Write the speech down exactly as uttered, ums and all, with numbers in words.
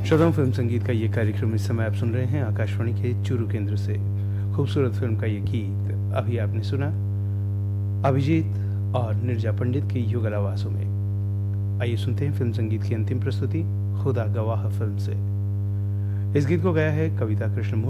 श्रोताओं, फिल्म संगीत का ये कार्यक्रम इस समय आप सुन रहे हैं आकाशवाणी के चूरू केंद्र से। खूबसूरत फिल्म का ये गीत अभी आपने सुना अभिजीत और निर्जा पंडित की युगल आवाजों में। आइए सुनते हैं फिल्म संगीत की अंतिम प्रस्तुति खुदा गवाह फिल्म से। इस गीत को गाया है कविता कृष्ण